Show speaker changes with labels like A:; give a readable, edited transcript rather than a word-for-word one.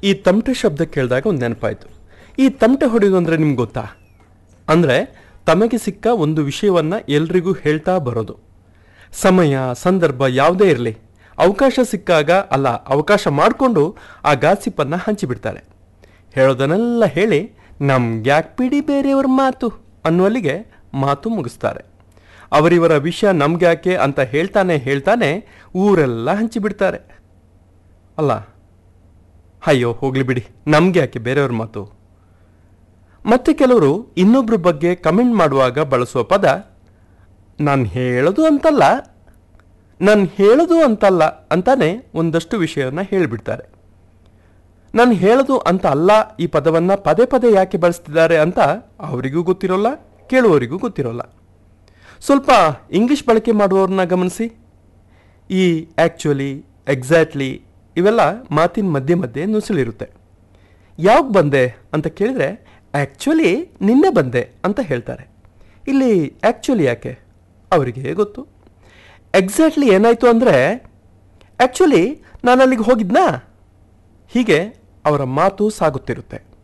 A: ಈ ತಮಟೆ ಶಬ್ದ ಕೇಳಿದಾಗ ಒಂದು ನೆನಪಾಯಿತು. ಈ ತಮಟೆ ಹೊಡೆಯೋದು ಅಂದರೆ ನಿಮ್ಗೆ ಗೊತ್ತಾ? ಅಂದರೆ ತಮಗೆ ಸಿಕ್ಕ ಒಂದು ವಿಷಯವನ್ನು ಎಲ್ರಿಗೂ ಹೇಳ್ತಾ ಬರೋದು. ಸಮಯ ಸಂದರ್ಭ ಯಾವುದೇ ಇರಲಿ, ಅವಕಾಶ ಸಿಕ್ಕಾಗ ಅವಕಾಶ ಮಾಡಿಕೊಂಡು ಆ ಗಾಸಿಪನ್ನು ಹಂಚಿಬಿಡ್ತಾರೆ. ಹೇಳೋದನ್ನೆಲ್ಲ ಹೇಳಿ ನಮ್ಗ್ಯಾಕೆ ಬಿಡಿ ಬೇರೆಯವ್ರ ಮಾತು ಅನ್ನುವಲ್ಲಿಗೆ ಮಾತು ಮುಗಿಸ್ತಾರೆ. ಅವರಿವರ ವಿಷಯ ನಮ್ಗ್ಯಾಕೆ ಅಂತ ಹೇಳ್ತಾನೆ ಊರೆಲ್ಲ ಹಂಚಿಬಿಡ್ತಾರೆ. ಅಯ್ಯೋ ಹೋಗ್ಲಿ ಬಿಡಿ, ನಮ್ಗೆ ಯಾಕೆ ಬೇರೆಯವ್ರ ಮಾತು. ಮತ್ತೆ ಕೆಲವರು ಇನ್ನೊಬ್ರ ಬಗ್ಗೆ ಕಮೆಂಟ್ ಮಾಡುವಾಗ ಬಳಸುವ ಪದ ನಾನು ಹೇಳೋದು ಅಂತಲ್ಲ ಅಂತಾನೆ ಒಂದಷ್ಟು ವಿಷಯವನ್ನು ಹೇಳಿಬಿಡ್ತಾರೆ. ನಾನು ಹೇಳೋದು ಅಂತ ಅಲ್ಲ ಈ ಪದವನ್ನು ಪದೇ ಪದೇ ಯಾಕೆ ಬಳಸ್ತಿದ್ದಾರೆ ಅಂತ ಅವರಿಗೂ ಗೊತ್ತಿರೋಲ್ಲ, ಕೇಳುವವರಿಗೂ ಗೊತ್ತಿರೋಲ್ಲ. ಸ್ವಲ್ಪ ಇಂಗ್ಲಿಷ್ ಬಳಕೆ ಮಾಡುವವ್ರನ್ನ ಗಮನಿಸಿ. ಈ ಆ್ಯಕ್ಚುಲಿ, ಎಕ್ಸಾಕ್ಟ್ಲಿ ಇವೆಲ್ಲ ಮಾತಿನ ಮಧ್ಯೆ ಮಧ್ಯೆ ನುಸುಳಿರುತ್ತೆ. ಯಾವಾಗ ಬಂದೆ ಅಂತ ಕೇಳಿದರೆ ಆ್ಯಕ್ಚುಲಿ ನಿನ್ನೆ ಬಂದೆ ಅಂತ ಹೇಳ್ತಾರೆ. ಇಲ್ಲಿ ಆ್ಯಕ್ಚುಲಿ ಯಾಕೆ ಅವರಿಗೆ ಗೊತ್ತು. ಎಕ್ಸಾಕ್ಟ್ಲಿ ಏನಾಯಿತು ಅಂದರೆ ಆ್ಯಕ್ಚುಲಿ ನಾನು ಅಲ್ಲಿಗೆ ಹೋಗಿದ್ನಾ, ಹೀಗೆ ಅವರ ಮಾತು ಸಾಗುತ್ತಿರುತ್ತೆ.